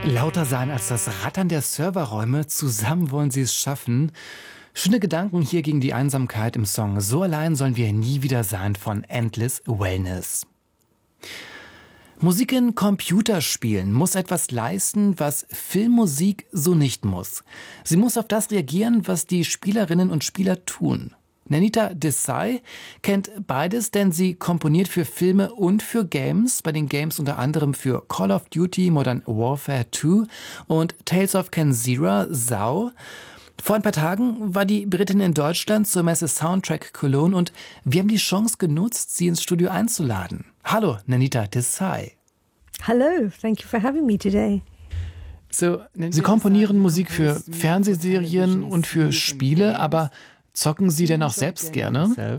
Lauter sein als das Rattern der Serverräume, zusammen wollen sie es schaffen. Schöne Gedanken hier gegen die Einsamkeit im Song So allein sollen wir nie wieder sein von Endless Wellness. Musik in Computerspielen muss etwas leisten, was Filmmusik so nicht muss. Sie muss auf das reagieren, was die Spielerinnen und Spieler tun. Nanita Desai kennt beides, denn sie komponiert für Filme und für Games. Bei den Games unter anderem für Call of Duty, Modern Warfare 2 und Tales of Kenzira, Sau. Vor ein paar Tagen war die Britin in Deutschland zur Messe Soundtrack Cologne und wir haben die Chance genutzt, sie ins Studio einzuladen. Hallo, Nanita Desai. Hello, thank you for having me today. Sie komponieren Musik für Fernsehserien und für Spiele, aber zocken Sie denn auch selbst gerne?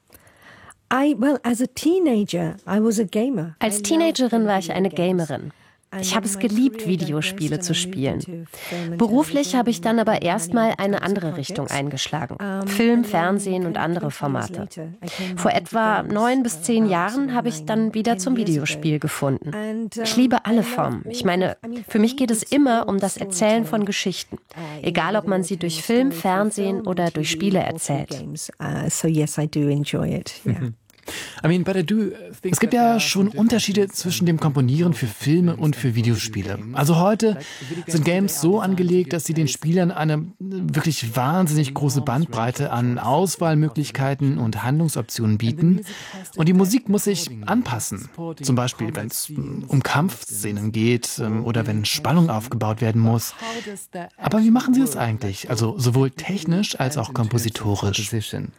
As a teenager, I was a gamer. Als Teenagerin war ich eine Gamerin. Ich habe es geliebt, Videospiele zu spielen. Beruflich habe ich dann aber erstmal eine andere Richtung eingeschlagen. Film, Fernsehen und andere Formate. Vor etwa 9 bis 10 Jahren habe ich dann wieder zum Videospiel gefunden. Ich liebe alle Formen. Ich meine, für mich geht es immer um das Erzählen von Geschichten. Egal, ob man sie durch Film, Fernsehen oder durch Spiele erzählt. So yes, I do enjoy it. Yeah. Es gibt ja schon Unterschiede zwischen dem Komponieren für Filme und für Videospiele. Also heute sind Games so angelegt, dass sie den Spielern eine wirklich wahnsinnig große Bandbreite an Auswahlmöglichkeiten und Handlungsoptionen bieten. Und die Musik muss sich anpassen. Zum Beispiel, wenn es um Kampfszenen geht oder wenn Spannung aufgebaut werden muss. Aber wie machen sie das eigentlich? Also sowohl technisch als auch kompositorisch.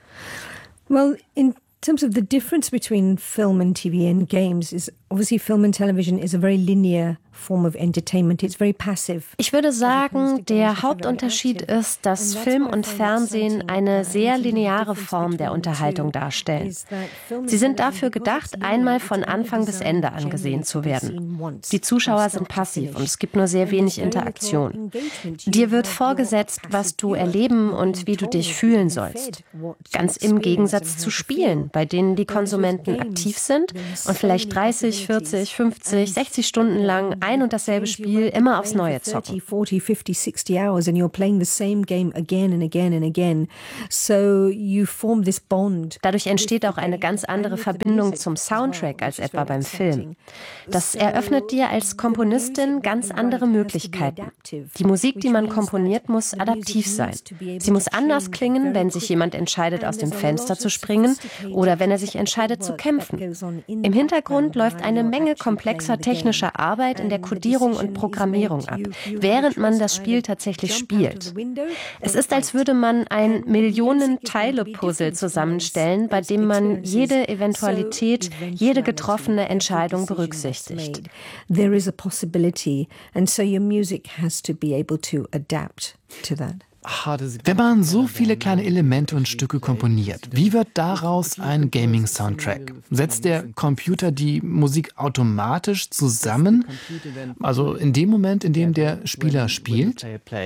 Well, in terms of the difference between film and TV and games is obviously film and television is a very linear form of entertainment. It's very passive. Ich würde sagen, der Hauptunterschied ist, dass Film und Fernsehen eine sehr lineare Form der Unterhaltung darstellen. Sie sind dafür gedacht, einmal von Anfang bis Ende angesehen zu werden. Die Zuschauer sind passiv und es gibt nur sehr wenig Interaktion. Dir wird vorgesetzt, was du erleben und wie du dich fühlen sollst. Ganz im Gegensatz zu Spielen, bei denen die Konsumenten aktiv sind und vielleicht 30, 40, 50, 60 Stunden lang ein und dasselbe Spiel immer aufs Neue zocken. 40, 50, 60 hours and you're playing the same game again and again and again. So you form this bond. Dadurch entsteht auch eine ganz andere Verbindung zum Soundtrack als etwa beim Film. Das eröffnet dir als Komponistin ganz andere Möglichkeiten. Die Musik, die man komponiert, muss adaptiv sein. Sie muss anders klingen, wenn sich jemand entscheidet, aus dem Fenster zu springen oder wenn er sich entscheidet, zu kämpfen. Im Hintergrund läuft eine Menge komplexer technischer Arbeit in der Codierung und Programmierung ab, während man das Spiel tatsächlich spielt. Es ist, als würde man ein Millionen-Teile-Puzzle zusammenstellen, bei dem man jede Eventualität, jede getroffene Entscheidung berücksichtigt. There is a possibility, and so your music has to be able to adapt to that. Wenn man so viele kleine Elemente und Stücke komponiert, wie wird daraus ein Gaming-Soundtrack? Setzt der Computer die Musik automatisch zusammen? Also in dem Moment, in dem der Spieler spielt?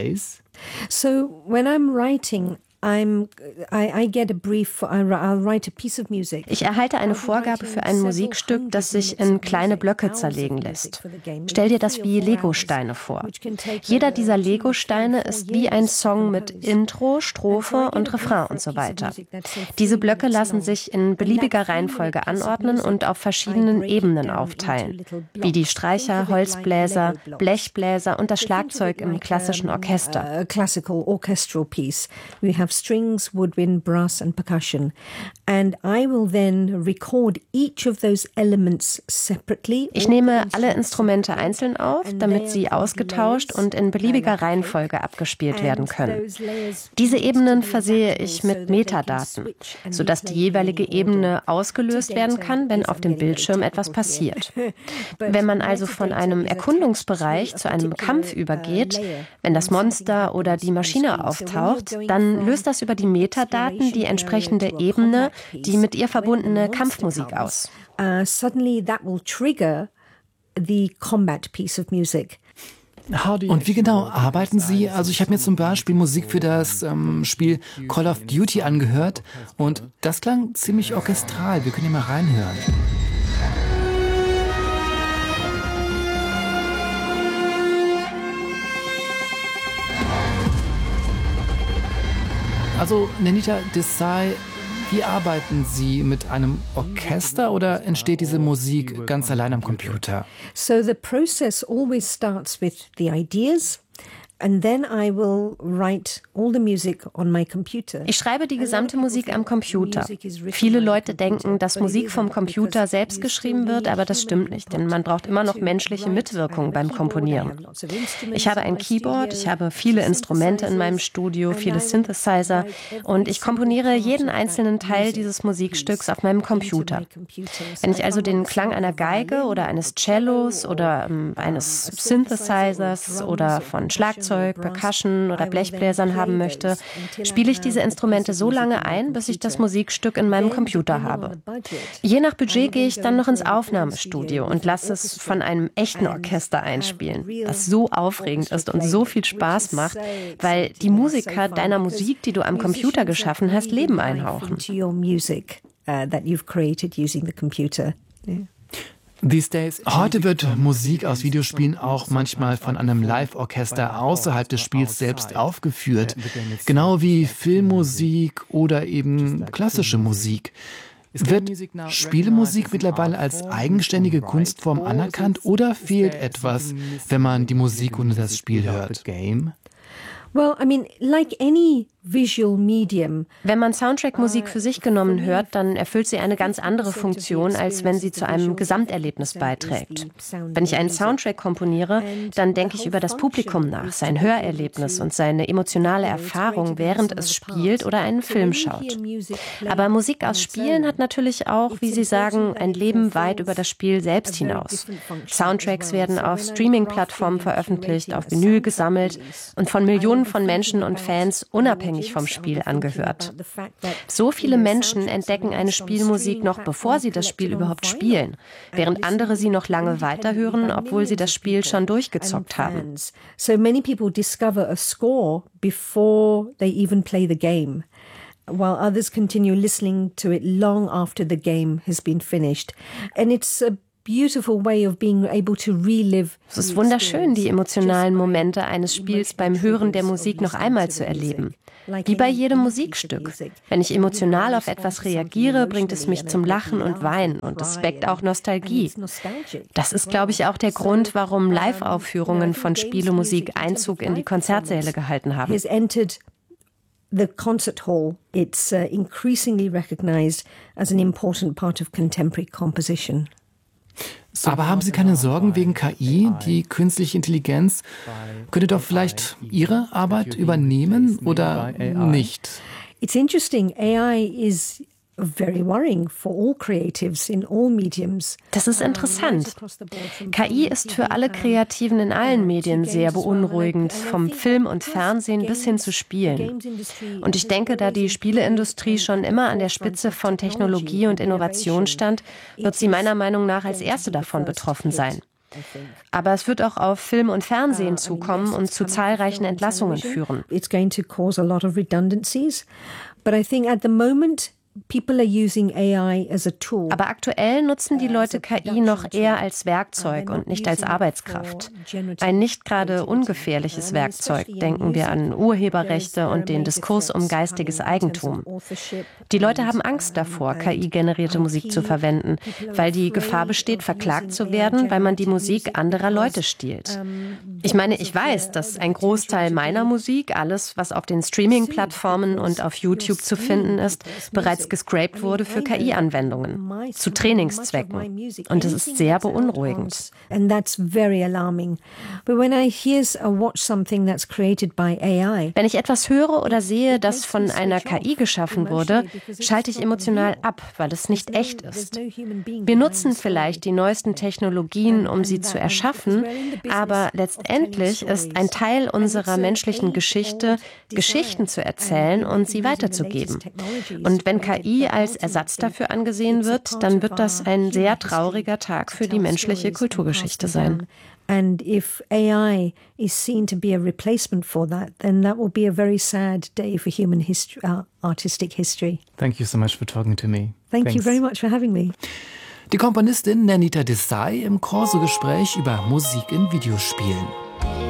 So when I'm writing, I get a brief. I'll write a piece of music. Ich erhalte eine Vorgabe für ein Musikstück, das sich in kleine Blöcke zerlegen lässt. Stell dir das wie Legosteine vor. Jeder dieser Legosteine ist wie ein Song mit Intro, Strophe und Refrain und so weiter. Diese Blöcke lassen sich in beliebiger Reihenfolge anordnen und auf verschiedenen Ebenen aufteilen, wie die Streicher, Holzbläser, Blechbläser und das Schlagzeug im klassischen Orchester. A classical orchestral piece. We have strings, woodwind, brass and percussion. And I will then record each of those elements separately. Ich nehme alle Instrumente einzeln auf, damit sie ausgetauscht und in beliebiger Reihenfolge abgespielt werden können. Diese Ebenen versehe ich mit Metadaten, sodass die jeweilige Ebene ausgelöst werden kann, wenn auf dem Bildschirm etwas passiert. Wenn man also von einem Erkundungsbereich zu einem Kampf übergeht, wenn das Monster oder die Maschine auftaucht, dann löst das über die Metadaten die entsprechende Ebene, die mit ihr verbundene Kampfmusik aus. Suddenly that will trigger the combat piece of music. Und wie genau arbeiten Sie? Also ich habe mir zum Beispiel Musik für das Spiel Call of Duty angehört und das klang ziemlich orchestral. Wir können hier mal reinhören. Also, Nandita Desai, wie arbeiten Sie mit einem Orchester oder entsteht diese Musik ganz allein am Computer? So the process always starts with the ideas. And then I will write all the music on my computer. Ich schreibe die gesamte Musik am Computer. Viele Leute denken, dass Musik vom Computer selbst geschrieben wird, aber das stimmt nicht, denn man braucht immer noch menschliche Mitwirkung beim Komponieren. Ich habe ein Keyboard, ich habe viele Instrumente in meinem Studio, viele Synthesizer und ich komponiere jeden einzelnen Teil dieses Musikstücks auf meinem Computer. Wenn ich also den Klang einer Geige oder eines Cellos oder eines Synthesizers oder von Schlagzeug, Percussion oder Blechbläsern haben möchte, spiele ich diese Instrumente so lange ein, bis ich das Musikstück in meinem Computer habe. Je nach Budget gehe ich dann noch ins Aufnahmestudio und lasse es von einem echten Orchester einspielen, was so aufregend ist und so viel Spaß macht, weil die Musiker deiner Musik, die du am Computer geschaffen hast, Leben einhauchen. Heute wird Musik aus Videospielen auch manchmal von einem Live-Orchester außerhalb des Spiels selbst aufgeführt. Genau wie Filmmusik oder eben klassische Musik. Wird Spielemusik mittlerweile als eigenständige Kunstform anerkannt oder fehlt etwas, wenn man die Musik ohne das Spiel hört? Well, I mean, like any visual medium. Wenn man Soundtrack-Musik für sich genommen hört, dann erfüllt sie eine ganz andere Funktion, als wenn sie zu einem Gesamterlebnis beiträgt. Wenn ich einen Soundtrack komponiere, dann denke ich über das Publikum nach, sein Hörerlebnis und seine emotionale Erfahrung, während es spielt oder einen Film schaut. Aber Musik aus Spielen hat natürlich auch, wie Sie sagen, ein Leben weit über das Spiel selbst hinaus. Soundtracks werden auf Streaming-Plattformen veröffentlicht, auf Vinyl gesammelt und von Millionen von Menschen und Fans unabhängig vom Spiel angehört. So viele Menschen entdecken eine Spielmusik noch bevor sie das Spiel überhaupt spielen, während andere sie noch lange weiterhören, obwohl sie das Spiel schon durchgezockt haben. So many people discover a score before they even play the game, while others continue listening to it long after the game has been finished. And it's a beautiful way of being able to relive. Es ist wunderschön, die emotionalen Momente eines Spiels beim Hören der Musik noch einmal zu erleben. Wie bei jedem Musikstück. Wenn ich emotional auf etwas reagiere, bringt es mich zum Lachen und Weinen und es weckt auch Nostalgie. Das ist, glaube ich, auch der Grund, warum Live-Aufführungen von Spielemusik Einzug in die Konzertsäle gehalten haben. The concert hall, it's increasingly recognized as an important part of contemporary composition. Aber haben Sie keine Sorgen wegen KI? Die künstliche Intelligenz könnte doch vielleicht Ihre Arbeit übernehmen oder nicht? It's interesting. AI is very worrying for all creatives in all mediums. Das ist interessant. KI ist für alle Kreativen in allen Medien sehr beunruhigend, vom Film und Fernsehen bis hin zu Spielen. Und ich denke, da die Spieleindustrie schon immer an der Spitze von Technologie und Innovation stand, wird sie meiner Meinung nach als erste davon betroffen sein. Aber es wird auch auf Film und Fernsehen zukommen und zu zahlreichen Entlassungen führen. It's going to cause a lot of redundancies, but I think at the moment people are using AI as a tool. Aber aktuell nutzen die Leute KI noch eher als Werkzeug und nicht als Arbeitskraft. Ein nicht gerade ungefährliches Werkzeug, denken wir an Urheberrechte und den Diskurs um geistiges Eigentum. Die Leute haben Angst davor, KI-generierte Musik zu verwenden, weil die Gefahr besteht, verklagt zu werden, weil man die Musik anderer Leute stiehlt. Ich meine, ich weiß, dass ein Großteil meiner Musik, alles, was auf den Streaming-Plattformen und auf YouTube zu finden ist, bereits gescrapt wurde für KI-Anwendungen, zu Trainingszwecken. Und das ist sehr beunruhigend. Wenn ich etwas höre oder sehe, das von einer KI geschaffen wurde, schalte ich emotional ab, weil es nicht echt ist. Wir nutzen vielleicht die neuesten Technologien, um sie zu erschaffen, aber letztendlich ist ein Teil unserer menschlichen Geschichte, Geschichten zu erzählen und sie weiterzugeben. Und wenn KI als Ersatz dafür angesehen wird, dann wird das ein sehr trauriger Tag für die menschliche Kulturgeschichte sein. And if AI is seen to be a replacement for that, then that will be a very sad day for human history, artistic history. Thank you so much for talking to me. Thank you very much for having me. Die Komponistin Nandita Desai im Corso-Gespräch über Musik in Videospielen.